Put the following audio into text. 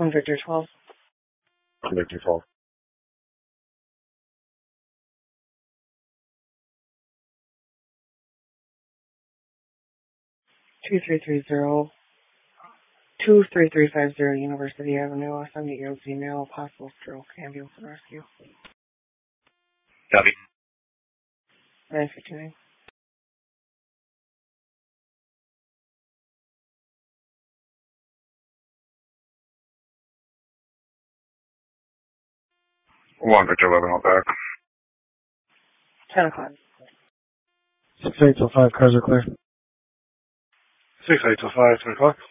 1 Victor 12. 1 Victor 12. Two three three zero 23350 University Avenue, I'll send you email, possible stroke, ambulance and rescue. Copy. 959. One Victor 11 out back. 10 o'clock. 6-8 till 5, cars are clear. 6-8 till 5, 10 o'clock.